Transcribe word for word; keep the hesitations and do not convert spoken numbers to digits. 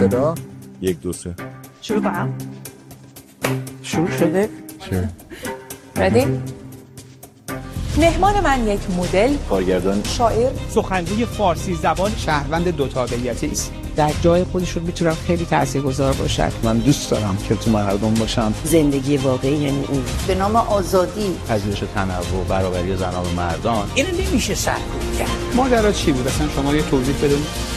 صدا یک دو سه شروع کنم. شروع شده؟ چه؟ ردی؟ مهمان من یک مدل، کارگردان، شاعر، سخنگوی فارسی زبان، شهروند دو تابعیتی است. در جای خودشون میتونم خیلی تاثیرگذار باشن. من دوست دارم که تو مردم باشم. زندگی واقعی یعنی این به نام آزادی، پذیرش تنوع، برابری زنان و مردان. اینو نمیشه سرکوب کرد. ماجرا چی بود اصلا شما یه توضیح بدید.